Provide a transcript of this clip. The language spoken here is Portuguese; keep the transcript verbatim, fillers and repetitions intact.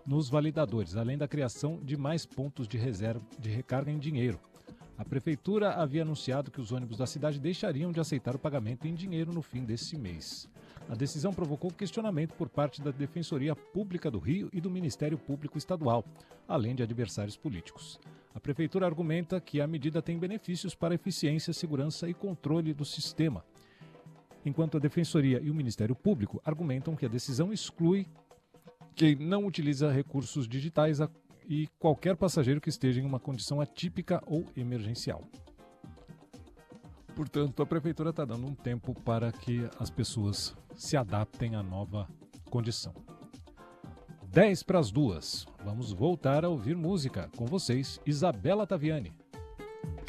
nos validadores, além da criação de mais pontos de reserva de recarga em dinheiro. A Prefeitura havia anunciado que os ônibus da cidade deixariam de aceitar o pagamento em dinheiro no fim desse mês. A decisão provocou questionamento por parte da Defensoria Pública do Rio e do Ministério Público Estadual, além de adversários políticos. A Prefeitura argumenta que a medida tem benefícios para a eficiência, segurança e controle do sistema, enquanto a Defensoria e o Ministério Público argumentam que a decisão exclui quem não utiliza recursos digitais e qualquer passageiro que esteja em uma condição atípica ou emergencial. Portanto, a Prefeitura está dando um tempo para que as pessoas se adaptem à nova condição. dez para as duas. Vamos voltar a ouvir música. Com vocês, Isabela Taviani.